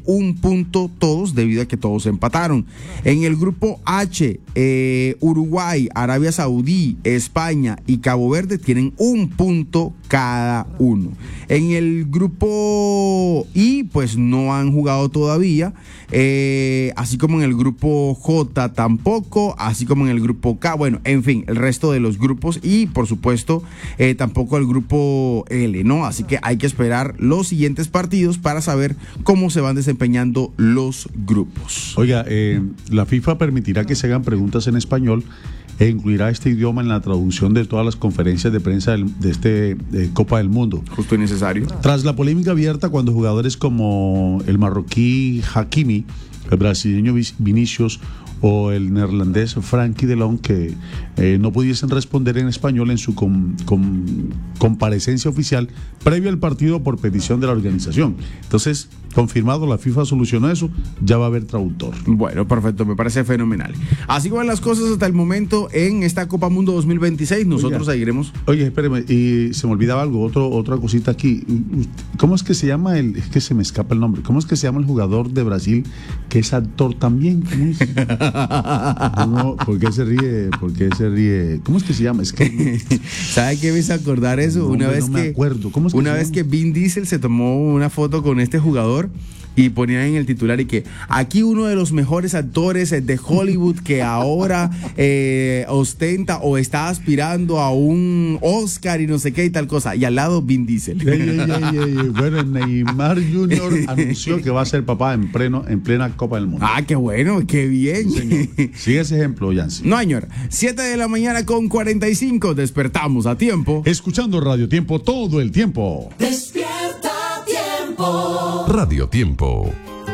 un punto todos debido a que todos empataron. En el grupo H, Uruguay, Arabia Saudí, España y Cabo Verde tienen un punto cada uno. En el grupo I, pues no han jugado todavía, así como en el grupo J tampoco, así como en el grupo K, bueno, en fin, el resto de los grupos y por supuesto tampoco el grupo L, ¿no? Así que hay que esperar los siguientes partidos para saber cómo se van desempeñando los grupos. Oiga, la FIFA permitirá que se hagan preguntas en español e incluirá este idioma en la traducción de todas las conferencias de prensa de Copa del Mundo. Justo y necesario. Tras la polémica abierta cuando jugadores como el marroquí Hakimi, el brasileño Vinicius o el neerlandés Frankie de Jong, que no pudiesen responder en español en su comparecencia oficial previo al partido por petición de la organización. Entonces, confirmado, la FIFA solucionó eso, ya va a haber traductor. Bueno, perfecto, me parece fenomenal. Así van las cosas hasta el momento en esta Copa Mundo 2026. Nosotros seguiremos. Oye, espéreme, y se me olvidaba algo, otra cosita aquí. ¿Cómo es que se llama es que se me escapa el nombre? ¿Cómo es que se llama el jugador de Brasil que es actor también? ¿Cómo es? No, ¿por qué se ríe? ¿Cómo es que se llama? Es que ¿sabe qué me hizo acordar eso? No, una vez no me acuerdo. ¿Cómo es que una vez que Vin Diesel se tomó una foto con este jugador y ponía en el titular y que aquí uno de los mejores actores de Hollywood que ahora ostenta o está aspirando a un Oscar y no sé qué y tal cosa, y al lado Vin Diesel. Bueno, Neymar Jr. anunció que va a ser papá en plena Copa del Mundo. Ah, qué bueno, qué bien. Sigue ese ejemplo, Yancy. No, señor. 7:45 despertamos a tiempo. Escuchando Radio Tiempo todo el tiempo. Despierta Tiempo. Radio Tiempo.